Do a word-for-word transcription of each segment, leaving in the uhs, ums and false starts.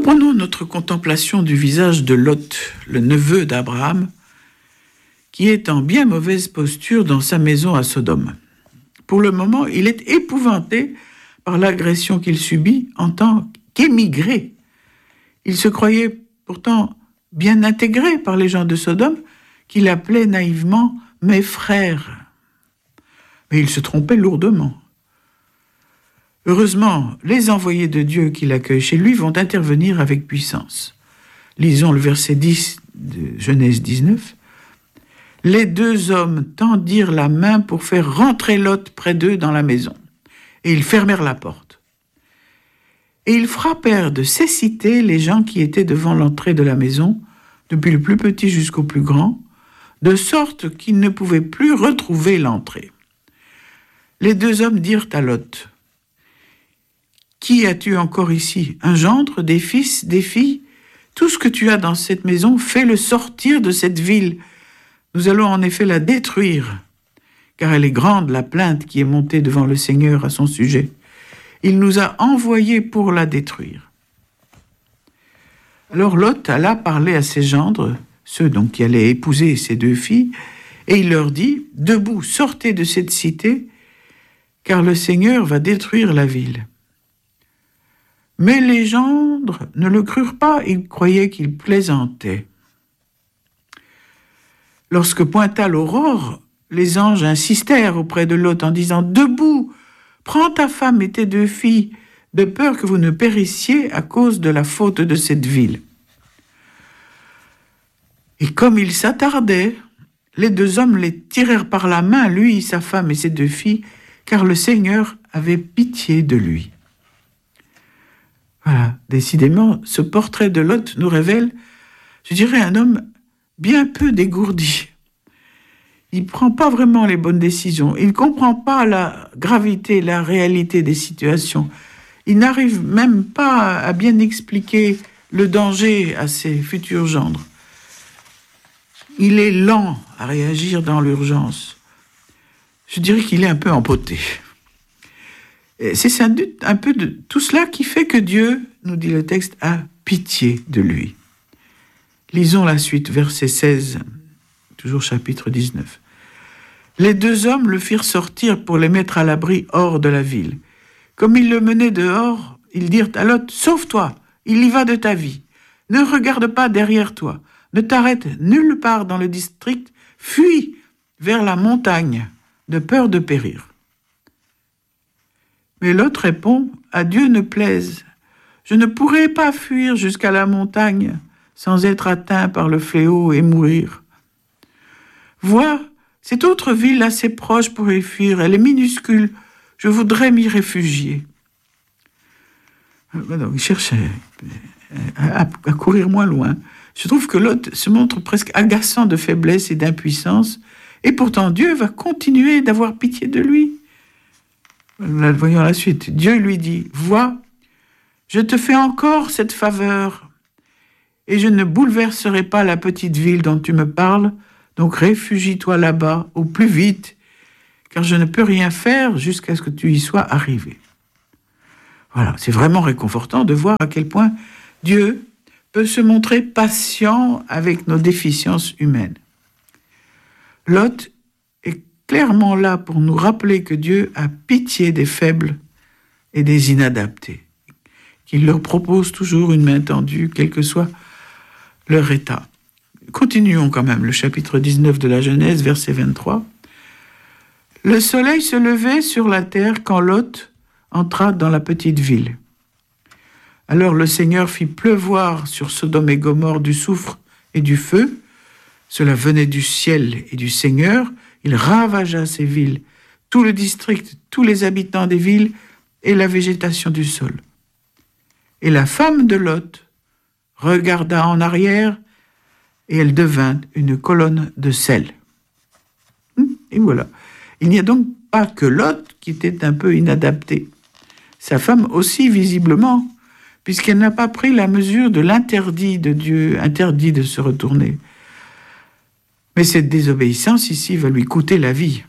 Reprenons notre contemplation du visage de Lot, le neveu d'Abraham, qui est en bien mauvaise posture dans sa maison à Sodome. Pour le moment, il est épouvanté par l'agression qu'il subit en tant qu'émigré. Il se croyait pourtant bien intégré par les gens de Sodome, qu'il appelait naïvement « mes frères ». Mais il se trompait lourdement. Heureusement, les envoyés de Dieu qui l'accueillent chez lui vont intervenir avec puissance. Lisons le verset dix de Genèse dix-neuf. « Les deux hommes tendirent la main pour faire rentrer Lot près d'eux dans la maison, et ils fermèrent la porte. Et ils frappèrent de cécité les gens qui étaient devant l'entrée de la maison, depuis le plus petit jusqu'au plus grand, de sorte qu'ils ne pouvaient plus retrouver l'entrée. Les deux hommes dirent à Lot, « Qui as-tu encore ici? Un gendre, des fils, des filles? Tout ce que tu as dans cette maison, fais-le sortir de cette ville. Nous allons en effet la détruire, car elle est grande, la plainte qui est montée devant le Seigneur à son sujet. Il nous a envoyés pour la détruire. » Alors Lot alla parler à ses gendres, ceux donc qui allaient épouser ses deux filles, et il leur dit, « Debout, sortez de cette cité, car le Seigneur va détruire la ville. » Mais les gendres ne le crurent pas, ils croyaient qu'il plaisantait. Lorsque pointa l'aurore, les anges insistèrent auprès de Lot en disant « Debout, prends ta femme et tes deux filles, de peur que vous ne périssiez à cause de la faute de cette ville. » Et comme il s'attardait, les deux hommes les tirèrent par la main, lui, sa femme et ses deux filles, car le Seigneur avait pitié de lui. Voilà, décidément, ce portrait de Lot nous révèle, je dirais, un homme bien peu dégourdi. Il ne prend pas vraiment les bonnes décisions. Il ne comprend pas la gravité, la réalité des situations. Il n'arrive même pas à bien expliquer le danger à ses futurs gendres. Il est lent à réagir dans l'urgence. Je dirais qu'il est un peu empoté. C'est sans doute un peu de tout cela qui fait que Dieu, nous dit le texte, a pitié de lui. Lisons la suite, verset seize, toujours chapitre dix-neuf. Les deux hommes le firent sortir pour les mettre à l'abri hors de la ville. Comme ils le menaient dehors, ils dirent à Lot, « Sauve-toi, il y va de ta vie. Ne regarde pas derrière toi. Ne t'arrête nulle part dans le district. Fuis vers la montagne, de peur de périr. » Mais Lot répond, « À Dieu ne plaise. Je ne pourrai pas fuir jusqu'à la montagne sans être atteint par le fléau et mourir. Vois, cette autre ville assez proche pour y fuir, elle est minuscule. Je voudrais m'y réfugier. » Alors, il cherche à, à, à courir moins loin. Je trouve que Lot se montre presque agaçant de faiblesse et d'impuissance, et pourtant Dieu va continuer d'avoir pitié de lui. Voyons la suite. Dieu lui dit, « Vois, je te fais encore cette faveur, et je ne bouleverserai pas la petite ville dont tu me parles, donc réfugie-toi là-bas au plus vite, car je ne peux rien faire jusqu'à ce que tu y sois arrivé. » Voilà, c'est vraiment réconfortant de voir à quel point Dieu peut se montrer patient avec nos déficiences humaines. Lot est clairement là pour nous rappeler que Dieu a pitié des faibles et des inadaptés, qu'il leur propose toujours une main tendue, quel que soit leur état. Continuons quand même le chapitre dix-neuf de la Genèse, verset vingt-trois. « Le soleil se levait sur la terre quand Lot entra dans la petite ville. Alors le Seigneur fit pleuvoir sur Sodome et Gomorrhe du soufre et du feu. Cela venait du ciel et du Seigneur. Il ravagea ces villes, tout le district, tous les habitants des villes et la végétation du sol. Et la femme de Lot regarda en arrière et elle devint une colonne de sel. » Et voilà. Il n'y a donc pas que Lot qui était un peu inadapté. Sa femme aussi, visiblement, puisqu'elle n'a pas pris la mesure de l'interdit de Dieu, interdit de se retourner. Mais cette désobéissance ici va lui coûter la vie.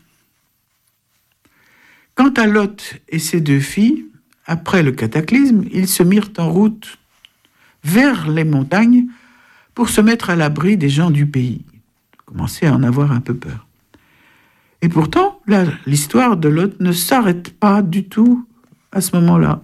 Quant à Lot et ses deux filles, après le cataclysme, ils se mirent en route vers les montagnes pour se mettre à l'abri des gens du pays. Commençait à en avoir un peu peur. Et pourtant, là, l'histoire de Lot ne s'arrête pas du tout à ce moment-là.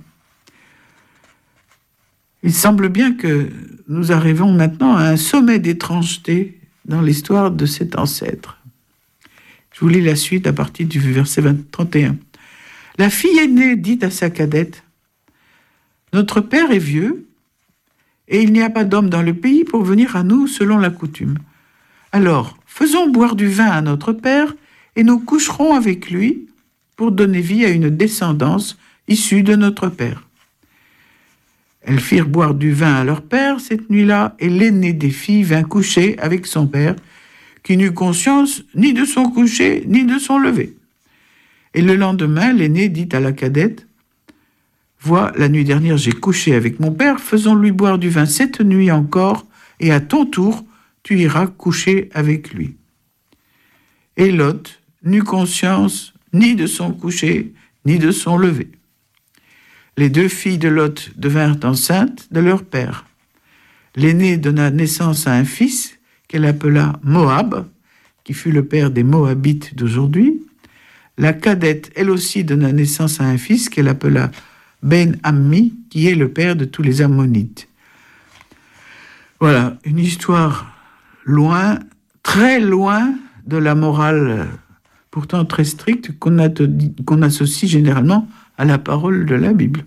Il semble bien que nous arrivons maintenant à un sommet d'étrangeté dans l'histoire de cet ancêtre. Je vous lis la suite à partir du verset trente et un. La fille aînée dit à sa cadette, « Notre père est vieux, et il n'y a pas d'homme dans le pays pour venir à nous selon la coutume. Alors, faisons boire du vin à notre père, et nous coucherons avec lui pour donner vie à une descendance issue de notre père. » Elles firent boire du vin à leur père cette nuit-là, et l'aînée des filles vint coucher avec son père, qui n'eut conscience ni de son coucher, ni de son lever. Et le lendemain, l'aînée dit à la cadette, « Vois, la nuit dernière, j'ai couché avec mon père, faisons-lui boire du vin cette nuit encore, et à ton tour, tu iras coucher avec lui. » Et Lot n'eut conscience ni de son coucher, ni de son lever. Les deux filles de Lot devinrent enceintes de leur père. L'aînée donna naissance à un fils qu'elle appela Moab, qui fut le père des Moabites d'aujourd'hui. La cadette, elle aussi, donna naissance à un fils qu'elle appela Ben-Ammi, qui est le père de tous les Ammonites. Voilà, une histoire loin, très loin de la morale pourtant très stricte qu'on, a, qu'on associe généralement à la parole de la Bible.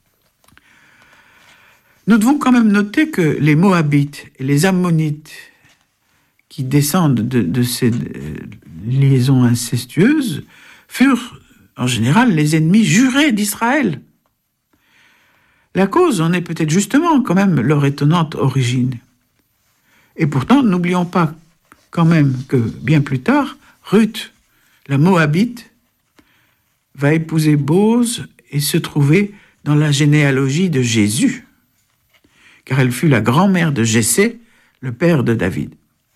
Nous devons quand même noter que les Moabites et les Ammonites, qui descendent de, de ces liaisons incestueuses, furent en général les ennemis jurés d'Israël. La cause en est peut-être justement quand même leur étonnante origine. Et pourtant, n'oublions pas quand même que bien plus tard, Ruth, la Moabite, va épouser Bose et se trouver dans la généalogie de Jésus, car elle fut la grand-mère de Jessé, le père de David.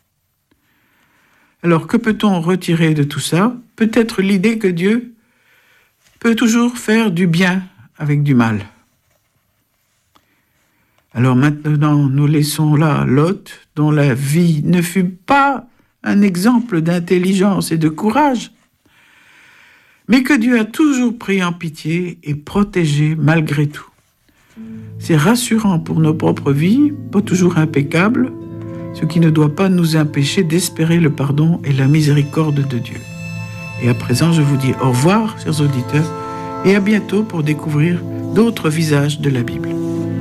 Alors, que peut-on retirer de tout ça ? Peut-être l'idée que Dieu peut toujours faire du bien avec du mal. Alors maintenant, nous laissons là Lot, dont la vie ne fut pas un exemple d'intelligence et de courage, mais que Dieu a toujours pris en pitié et protégé malgré tout. C'est rassurant pour nos propres vies, pas toujours impeccables, ce qui ne doit pas nous empêcher d'espérer le pardon et la miséricorde de Dieu. Et à présent, je vous dis au revoir, chers auditeurs, et à bientôt pour découvrir d'autres visages de la Bible.